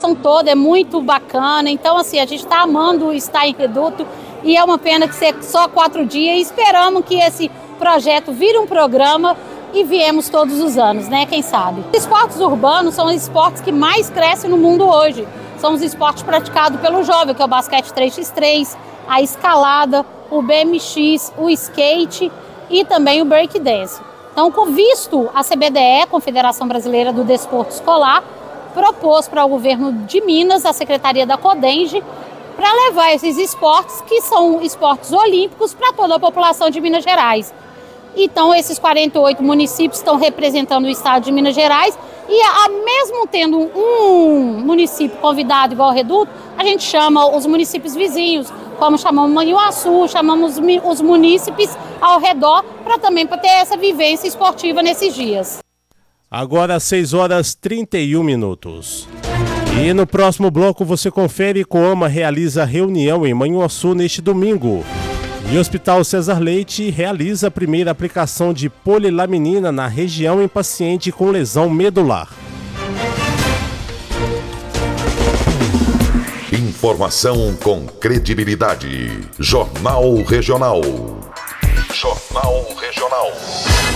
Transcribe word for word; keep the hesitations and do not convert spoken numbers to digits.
população toda é muito bacana, então assim, a gente está amando estar em Reduto e é uma pena que seja só quatro dias e esperamos que esse projeto vire um programa e viemos todos os anos, né? Quem sabe? Os esportes urbanos são os esportes que mais crescem no mundo hoje. São os esportes praticados pelo jovem, que é o basquete três por três, a escalada, o B M X, o skate e também o breakdance. Então, com visto, a C B D E, Confederação Brasileira do Desporto Escolar, propôs para o governo de Minas, a Secretaria da CODENGE, para levar esses esportes, que são esportes olímpicos, para toda a população de Minas Gerais. Então, esses quarenta e oito municípios estão representando o estado de Minas Gerais e, a, mesmo tendo um município convidado igual ao Reduto, a gente chama os municípios vizinhos, como chamamos Manhuaçu, chamamos os munícipes ao redor, para também pra ter essa vivência esportiva nesses dias. Agora, seis horas e trinta e um minutos. E no próximo bloco você confere: Coama realiza reunião em Manhuaçu neste domingo. E o Hospital César Leite realiza a primeira aplicação de polilaminina na região em paciente com lesão medular. Informação com credibilidade. Jornal Regional. Jornal Regional.